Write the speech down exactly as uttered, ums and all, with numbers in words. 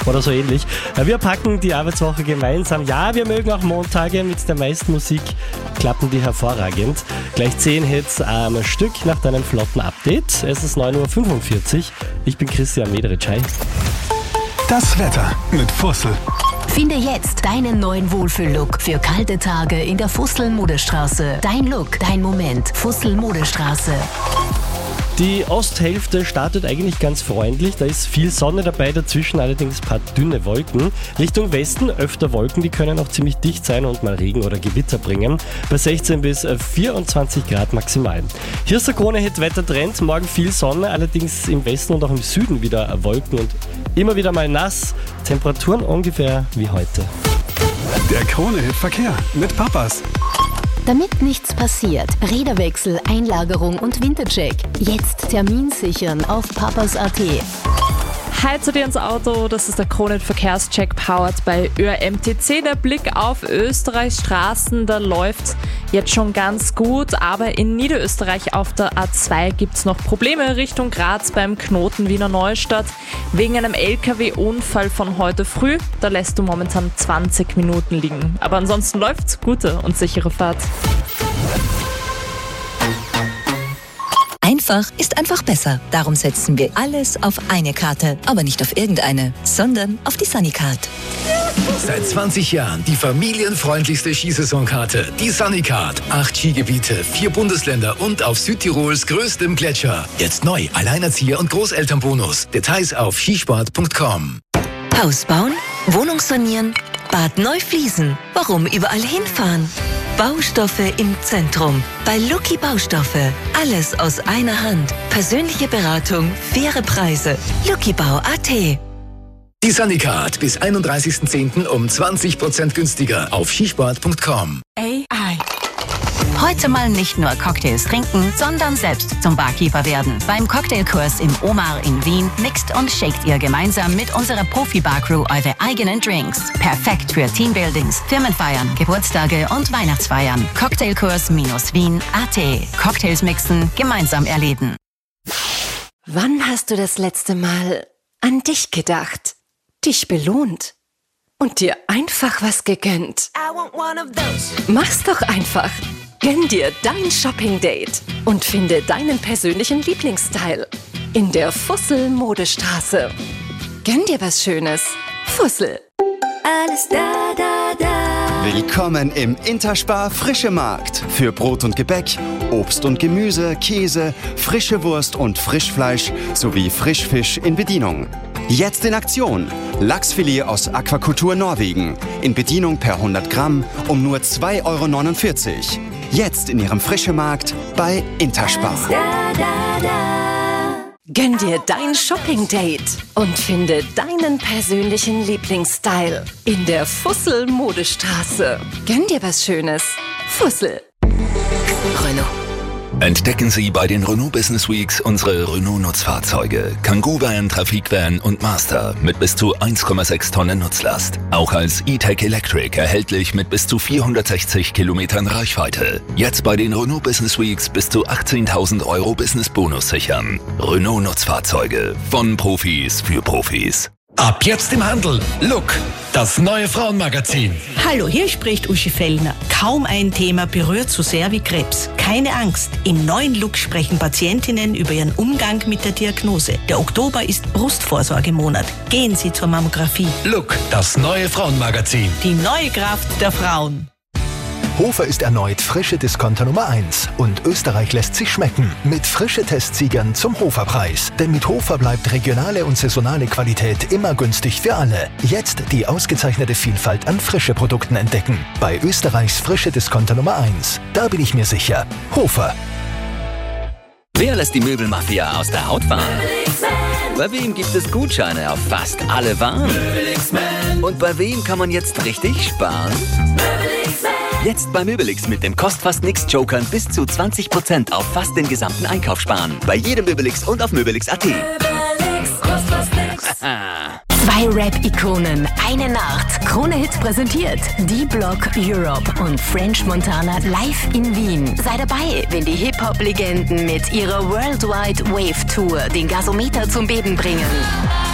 oder so ähnlich. Wir packen die Arbeitswoche gemeinsam. Ja, wir mögen auch Montage mit der meisten Musik, klappen die hervorragend. Gleich zehn Hits am Stück nach deinem flotten Update. Es ist neun Uhr fünfundvierzig. Ich bin Christian Mederitsch. Das Wetter mit Fussel. Finde jetzt deinen neuen Wohlfühl-Look für kalte Tage in der Fussel-Modestraße. Dein Look, dein Moment. Fussel-Modestraße. Die Osthälfte startet eigentlich ganz freundlich, da ist viel Sonne dabei, dazwischen allerdings ein paar dünne Wolken. Richtung Westen öfter Wolken, die können auch ziemlich dicht sein und mal Regen oder Gewitter bringen. Bei sechzehn bis vierundzwanzig Grad maximal. Hier ist der Krone-Hit-Wettertrend, morgen viel Sonne, allerdings im Westen und auch im Süden wieder Wolken und immer wieder mal nass. Temperaturen ungefähr wie heute. Der Krone-Hit-Verkehr mit Papas. Damit nichts passiert, Räderwechsel, Einlagerung und Wintercheck. Jetzt Termin sichern auf papas punkt at. Hi zu dir ins Auto, das ist der Krone-Verkehrscheck powered bei Ö R M T C. Der Blick auf Österreichs Straßen, da läuft's jetzt schon ganz gut, aber in Niederösterreich auf der A zwei gibt's noch Probleme Richtung Graz beim Knoten Wiener Neustadt. Wegen einem L K W-Unfall von heute früh, da lässt du momentan zwanzig Minuten liegen. Aber ansonsten läuft's, gute und sichere Fahrt. Einfach ist einfach besser. Darum setzen wir alles auf eine Karte. Aber nicht auf irgendeine, sondern auf die Sunnycard. Seit zwanzig Jahren die familienfreundlichste Skisaisonkarte. Die Sunnycard. Acht Skigebiete, vier Bundesländer und auf Südtirols größtem Gletscher. Jetzt neu, Alleinerzieher- und Großelternbonus. Details auf skisport punkt com. Haus bauen, Wohnung sanieren, Bad neu fließen. Warum überall hinfahren? Baustoffe im Zentrum. Bei Lucky Baustoffe. Alles aus einer Hand. Persönliche Beratung, faire Preise. lucky bau punkt at. Die Sunnycard bis einunddreißigsten zehnten um zwanzig Prozent günstiger auf skisport punkt com. A I. Heute mal nicht nur Cocktails trinken, sondern selbst zum Barkeeper werden. Beim Cocktailkurs im Omar in Wien mixt und shakt ihr gemeinsam mit unserer Profi-Bar-Crew eure eigenen Drinks. Perfekt für Teambuildings, Firmenfeiern, Geburtstage und Weihnachtsfeiern. Cocktailkurs-wien punkt at. Cocktails mixen, gemeinsam erleben. Wann hast du das letzte Mal an dich gedacht, dich belohnt und dir einfach was gegönnt? Mach's doch einfach. Gönn dir dein Shopping-Date und finde deinen persönlichen Lieblingsstyle in der Fussel-Modestraße. Gönn dir was Schönes. Fussel. Alles da, da, da. Willkommen im Interspar Frische Markt. Für Brot und Gebäck, Obst und Gemüse, Käse, frische Wurst und Frischfleisch sowie Frischfisch in Bedienung. Jetzt in Aktion. Lachsfilet aus Aquakultur Norwegen. In Bedienung per hundert Gramm um nur zwei Euro neunundvierzig. Jetzt in Ihrem Frischemarkt bei Interspar. Gönn dir dein Shopping-Date und finde deinen persönlichen Lieblingsstyle in der Fussel-Modestraße. Gönn dir was Schönes. Fussel. Renault. Entdecken Sie bei den Renault Business Weeks unsere Renault-Nutzfahrzeuge. Kangoo-Van, Trafikvan und Master mit bis zu eins Komma sechs Tonnen Nutzlast. Auch als E-Tech Electric erhältlich mit bis zu vierhundertsechzig Kilometern Reichweite. Jetzt bei den Renault Business Weeks bis zu achtzehntausend Euro Business-Bonus sichern. Renault-Nutzfahrzeuge. Von Profis für Profis. Ab jetzt im Handel. Look, das neue Frauenmagazin. Hallo, hier spricht Uschi Fellner. Kaum ein Thema berührt so sehr wie Krebs. Keine Angst, im neuen Look sprechen Patientinnen über ihren Umgang mit der Diagnose. Der Oktober ist Brustvorsorgemonat. Gehen Sie zur Mammographie. Look, das neue Frauenmagazin. Die neue Kraft der Frauen. Hofer ist erneut frische Discounter Nummer eins und Österreich lässt sich schmecken mit frische Testsiegern zum Hoferpreis. Denn mit Hofer bleibt regionale und saisonale Qualität immer günstig für alle. Jetzt die ausgezeichnete Vielfalt an frische Produkten entdecken. Bei Österreichs frische Discounter Nummer eins. Da bin ich mir sicher. Hofer. Wer lässt die Möbelmafia aus der Haut fahren? Bei wem gibt es Gutscheine auf fast alle Waren? Und bei wem kann man jetzt richtig sparen? Jetzt bei Möbelix mit den Kost-Fast-Nix-Jokern bis zu zwanzig Prozent auf fast den gesamten Einkauf sparen. Bei jedem Möbelix und auf Möbelix punkt at. Möbelix, kost fast nix. Zwei Rap-Ikonen, eine Nacht. Krone-Hit präsentiert die Block Europe und French Montana live in Wien. Sei dabei, wenn die Hip-Hop-Legenden mit ihrer Worldwide Wave Tour den Gasometer zum Beben bringen.